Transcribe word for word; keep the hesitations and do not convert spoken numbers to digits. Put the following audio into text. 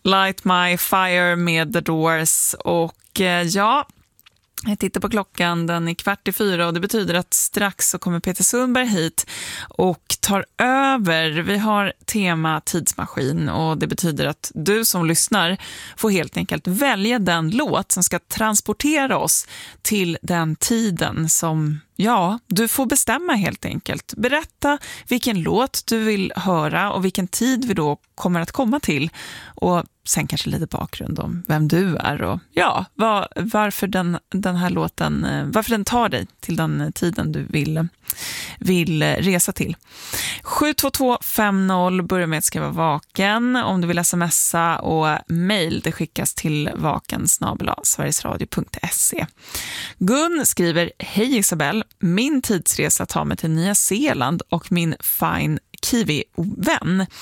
Light My Fire med The Doors. Och eh, ja, jag tittar på klockan, den är kvart i fyra och det betyder att strax så kommer Peter Sundberg hit och tar över. Vi har tema tidsmaskin och det betyder att du som lyssnar får helt enkelt välja den låt som ska transportera oss till den tiden som, ja, du får bestämma helt enkelt. Berätta vilken låt du vill höra och vilken tid vi då kommer att komma till. Och sen kanske lite bakgrund om vem du är och ja, var, varför den, den här låten, varför den tar dig till den tiden du vill, vill resa till. sju två två fem noll, börja med att skriva vaken om du vill smsa, och mejl det skickas till vaken snabel-a sverigesradio punkt se. Gun skriver: hej Isabel, min tidsresa tar mig till Nya Zeeland och min fine kiwi-vän